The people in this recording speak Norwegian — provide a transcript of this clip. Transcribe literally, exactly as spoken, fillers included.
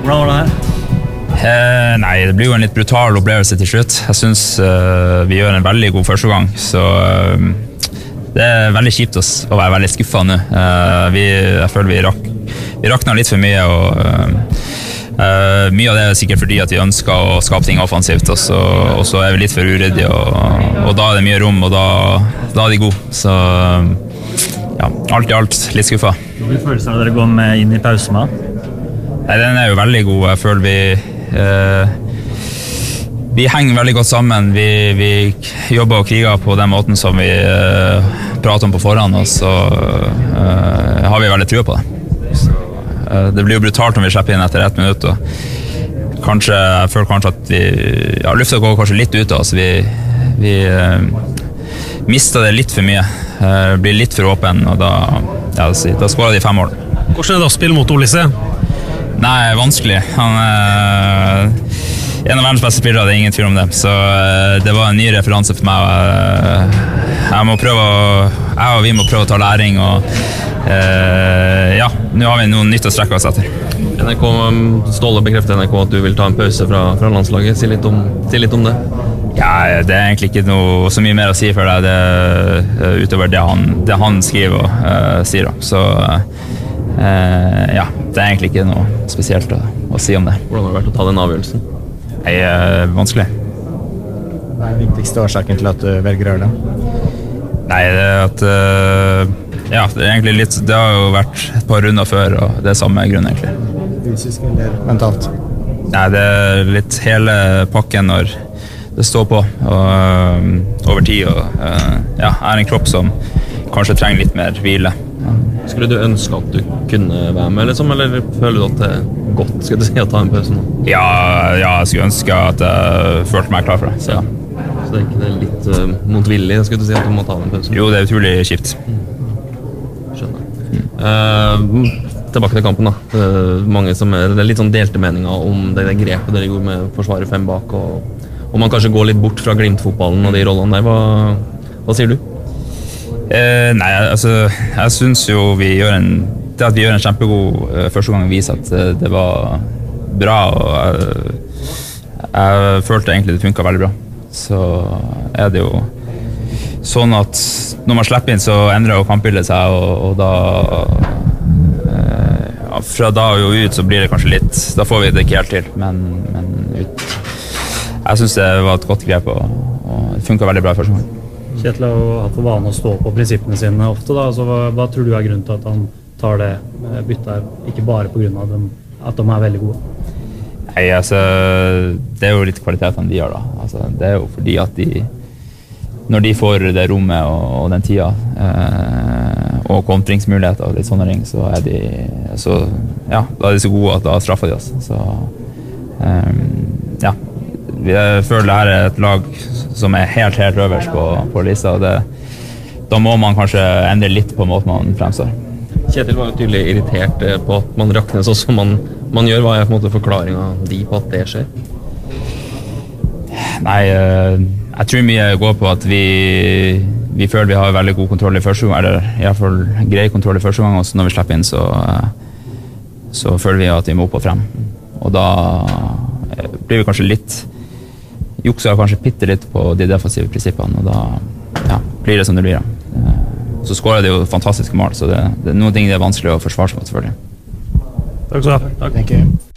Hvordan var det her? Eh, nei, det blir jo en litt brutal opplevelse til slutt. Jeg synes eh, vi gjør en veldig god første gang, så eh, det er veldig kjipt å, å være veldig skuffet nå. Eh, vi, jeg føler vi, rak, vi rakner litt for mye, og eh, eh, mye av det er sikkert fordi at vi ønsker å skape ting offensivt, og så, og så er vi litt for uryddige, og, og da er det mye rom, og da, da er de gode. Så ja, alt i alt litt skuffet. Hvilke følelser har dere gått med inn i pausen med? Nei, den er jo veldig god. Jeg føler vi Uh, vi henger veldig godt sammen. Vi, vi jobber og kriger på den måten som vi uh, prater om på forhånd, og så uh, har vi veldig trua på det. Så, uh, det blir jo brutalt om vi slipper inn etter ett minutt, og kanskje, jeg føler kanskje at vi ja, lufta går kanskje litt ut av oss. Vi, vi uh, mister det litt for mye. Uh, blir litt for åpen, og da, ja, da skårer de fem mål. Hvordan er det å spille mot Olise? Nei, vanskelig. Han er en av verdens beste spillere, det er ingen tvil om det. Så det var en ny referanse for meg. Jeg må prøve å, jeg og vi må prøve å ta læring, og ja, nå har vi noe nytt å strekke oss etter. N R K, Ståle bekrefter N R K at du vil ta en pause fra, fra landslaget. Si litt, om, si litt om det. Ja, det er egentlig ikke noe, så mye mer å si for deg, det, utover det han, det han skriver og uh, sier. Så uh, ja, det er egentlig ikke noe spesielt å, å si om det. Hvordan har det vært å ta den avgjørelsen? Det er uh, vanskelig. Hva er den viktigste årsaken til at du velger å gjøre det? Nei, det er at uh, ja, det er egentlig litt, det har jo vært et par runder før, og det er samme grunn egentlig. Fysisk eller mentalt? Nei, det er litt hele pakken når det står på, og uh, over tid, og uh, ja, er en kropp som kanskje trenger litt mer hvile. Ja. Skulle du ønske at du kunne være med, liksom, eller føler du at det er godt, skal du si, å ta en pause nå? Ja, ja, jeg skulle ønske at jeg følte meg klar for det, så ja. Så det er ikke det litt uh, motvillig, skal du si, at du må ta den pausen? Jo, det er utrolig kjipt. Skjønner. Mm. Uh, tilbake til kampen da. Uh, mange som er, det er litt sånn delte meninger om det, det grepet dere gjorde med forsvaret fem bak, og, og man kanskje går litt bort fra Glimt-fotballen og de rollene der. Hva, hva sier du? Uh, nei, altså, jeg synes jo vi gjør en, det at vi gjør en kjempegod uh, første gang viser at uh, det var bra, og jeg, jeg følte egentlig det funket veldig bra. Så er det jo sånn at når man slipper inn, så endrer jo kampbildet seg, og, og da eh, fra da og ut så blir det kanskje litt, da får vi det ikke helt til, men, men ut, jeg synes det var et godt grep, og, og det funket veldig bra i første gang. Kjetil har jo hatt for vane å stå på prinsippene sine ofte, da, så hva, hva tror du er grunnen til at han tar det byttet her, ikke bare på grunn av dem, at de er veldig gode? Nei, altså, det er jo litt kvalitetene de har da. Altså, det er jo fordi at de, når de får det rommet og, og den tida, eh, og kontringsmuligheter og litt sånne ting, så er de, så, ja, da er de så gode at da straffer de oss. Så, eh, ja, jeg føler det her er et lag som er helt, helt øverst på, på lista, og det, da må man kanskje endre litt på måten man fremstår. Kjetil var jo tydelig irritert på at man raknes også som man, man gjør. Hva er på en måte forklaringen de på at det skjer? Nei, jeg tror mye går på at vi, vi føler vi har veldig god kontroll i første gang, eller i hvert fall grei kontroll i første gang, og så når vi slipper inn, så, så føler vi at vi må opp og frem. Og da blir vi kanskje litt, jukser kanskje bitte litt på de defensive prinsippene, og da ja, blir det som det blir. Så skårer det jo fantastiske mål, så det, det er noen ting det er vanskelig å forsvare seg mot, selvfølgelig. Takk skal du ha. Takk.